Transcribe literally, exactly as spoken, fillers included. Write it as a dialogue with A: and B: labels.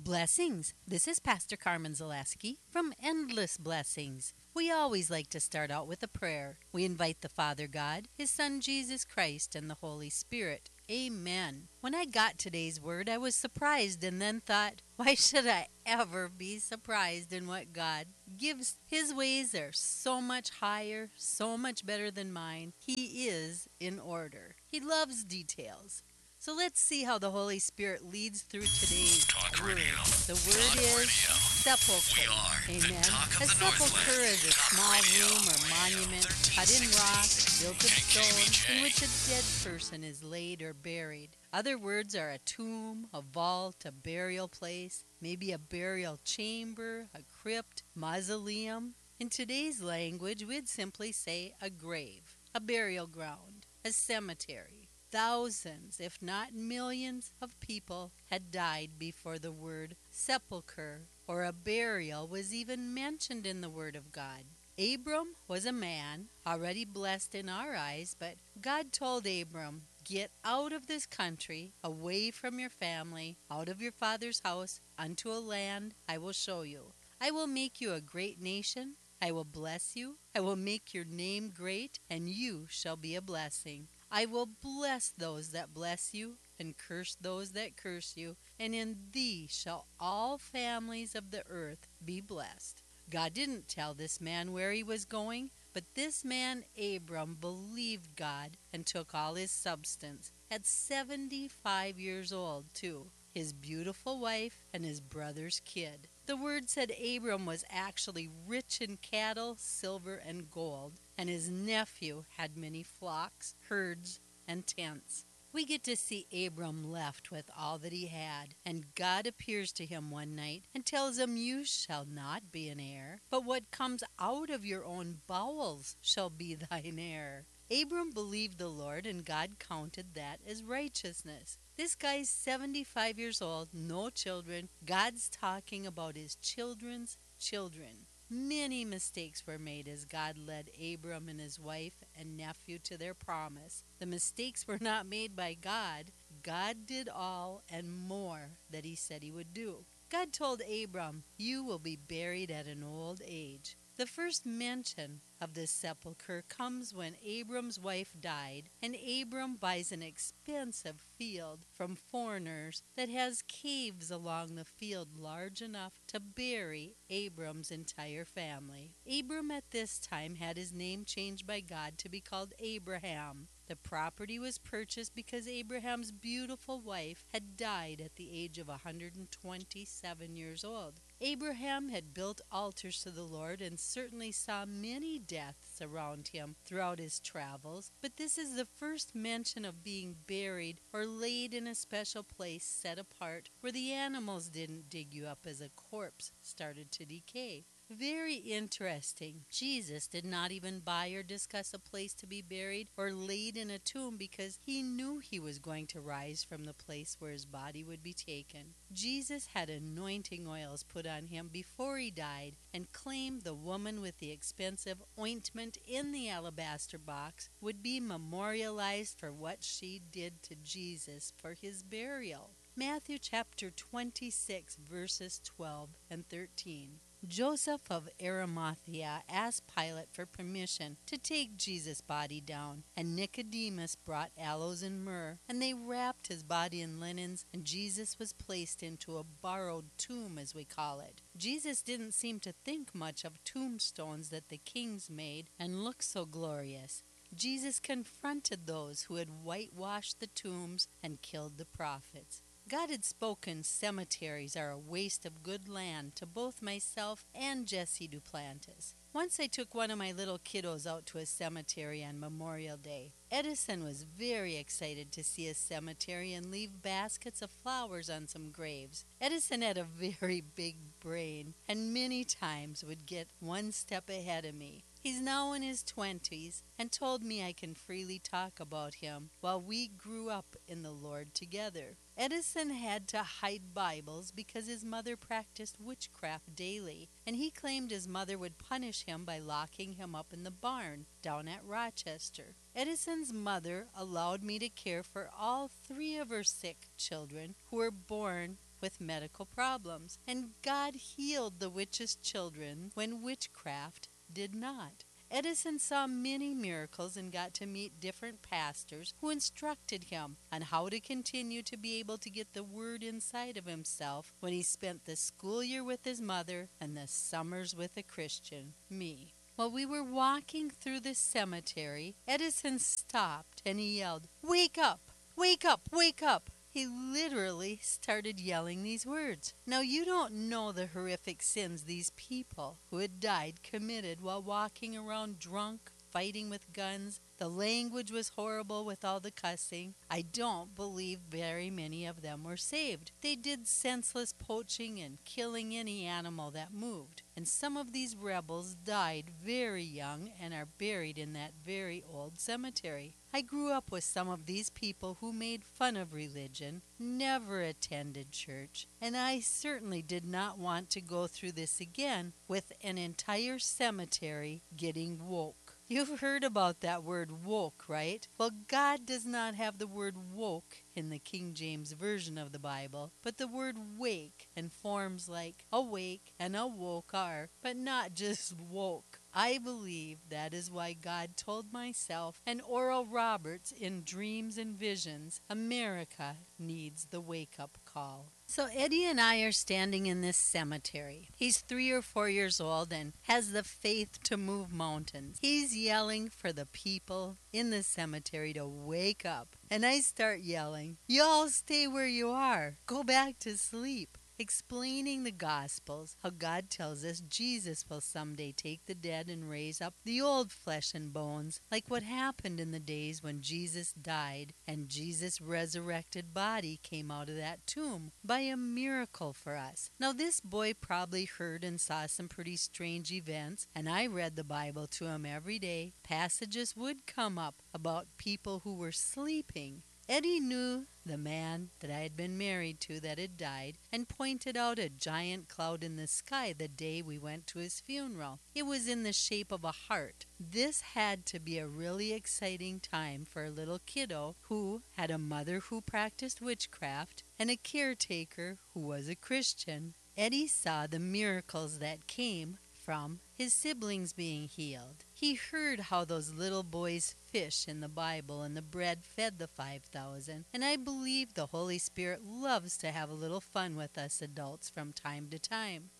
A: Blessings. This is Pastor Carmen Zaleski from Endless Blessings. We always like to start out with a prayer. We invite the Father God, His Son Jesus Christ, and the Holy Spirit. Amen. When I got today's word, I was surprised and then thought, why should I ever be surprised in what God gives? His ways are so much higher, so much better than mine. He is in order. He loves details. So let's see how the Holy Spirit leads through today's
B: Talk
A: word.
B: radio.
A: The word
B: Talk
A: is
B: radio.
A: sepulchre.
B: We are the
A: Amen.
B: talk of
A: A
B: the
A: sepulchre
B: Northwest.
A: is a
B: Talk
A: small
B: radio.
A: room or monument cut in rock, built of
B: K K B
A: stone,
B: J.
A: in which a dead person is laid or buried. Other words are a tomb, a vault, a burial place, maybe a burial chamber, a crypt, mausoleum. In today's language, we'd simply say a grave, a burial ground, a cemetery. Thousands, if not millions, of people had died before the word sepulchre or a burial was even mentioned in the Word of God. Abram was a man already blessed in our eyes, but God told Abram, get out of this country, away from your family, out of your father's house, unto a land I will show you. I will make you a great nation. I will bless you. I will make your name great, and you shall be a blessing. I will bless those that bless you, and curse those that curse you, and in thee shall all families of the earth be blessed. God didn't tell this man where he was going, but this man Abram believed God and took all his substance, at seventy-five years old too, his beautiful wife and his brother's kid. The word said Abram was actually rich in cattle, silver, and gold, and his nephew had many flocks, herds, and tents. We get to see Abram left with all that he had, and God appears to him one night and tells him, you shall not be an heir, but what comes out of your own bowels shall be thine heir. Abram believed the Lord, and God counted that as righteousness. This guy's seventy-five years old, no children. God's talking about his children's children. Many mistakes were made as God led Abram and his wife and nephew to their promise. The mistakes were not made by God. God did all and more that he said he would do. God told Abram, you will be buried at an old age. The first mention of this sepulchre comes when Abram's wife died, and Abram buys an expensive field from foreigners that has caves along the field large enough to bury Abram's entire family. Abram at this time had his name changed by God to be called Abraham. The property was purchased because Abraham's beautiful wife had died at the age of one hundred twenty-seven years old. Abraham had built altars to the Lord and certainly saw many deaths around him throughout his travels, but this is the first mention of being buried or laid in a special place set apart where the animals didn't dig you up as a corpse started to decay. Very interesting. Jesus did not even buy or discuss a place to be buried or laid in a tomb because he knew he was going to rise from the place where his body would be taken. Jesus had anointing oils put on him before he died and claimed the woman with the expensive ointment in the alabaster box would be memorialized for what she did to Jesus for his burial. Matthew chapter twenty-six, verses twelve and thirteen. Joseph of Arimathea asked Pilate for permission to take Jesus' body down, and Nicodemus brought aloes and myrrh, and they wrapped his body in linens, and Jesus was placed into a borrowed tomb, as we call it. Jesus didn't seem to think much of tombstones that the kings made and looked so glorious. Jesus confronted those who had whitewashed the tombs and killed the prophets. God had spoken cemeteries are a waste of good land to both myself and Jesse Duplantis. Once I took one of my little kiddos out to a cemetery on Memorial Day. Edison was very excited to see a cemetery and leave baskets of flowers on some graves. Edison had a very big brain and many times would get one step ahead of me. He's now in his twenties and told me I can freely talk about him while we grew up in the Lord together. Edison had to hide Bibles because his mother practiced witchcraft daily, and he claimed his mother would punish him by locking him up in the barn down at Rochester. Edison's mother allowed me to care for all three of her sick children who were born with medical problems, and God healed the witch's children when witchcraft did not. Edison saw many miracles and got to meet different pastors who instructed him on how to continue to be able to get the word inside of himself when he spent the school year with his mother and the summers with a Christian, me. While we were walking through the cemetery, Edison stopped and he yelled, "Wake up! Wake up! Wake up!" He literally started yelling these words. Now, you don't know the horrific sins these people who had died committed while walking around drunk, fighting with guns. The language was horrible with all the cussing. I don't believe very many of them were saved. They did senseless poaching and killing any animal that moved. And some of these rebels died very young and are buried in that very old cemetery. I grew up with some of these people who made fun of religion, never attended church, and I certainly did not want to go through this again with an entire cemetery getting woke. You've heard about that word woke, right? Well, God does not have the word woke in the King James Version of the Bible, but the word wake and forms like awake and awoke are, but not just woke. I believe that is why God told myself and Oral Roberts in Dreams and Visions, America needs the wake-up call. So Eddie and I are standing in this cemetery. He's three or four years old and has the faith to move mountains. He's yelling for the people in the cemetery to wake up. And I start yelling, "Y'all stay where you are. Go back to sleep." Explaining the Gospels, how God tells us Jesus will someday take the dead and raise up the old flesh and bones, like what happened in the days when Jesus died and Jesus' resurrected body came out of that tomb by a miracle for us. Now, this boy probably heard and saw some pretty strange events, and I read the Bible to him every day. Passages would come up about people who were sleeping. Eddie knew the man that I had been married to that had died and pointed out a giant cloud in the sky the day we went to his funeral. It was in the shape of a heart. This had to be a really exciting time for a little kiddo who had a mother who practiced witchcraft and a caretaker who was a Christian. Eddie saw the miracles that came from his siblings being healed. He heard how those little boys fish in the Bible and the bread fed the five thousand, and I believe the Holy Spirit loves to have a little fun with us adults from time to time.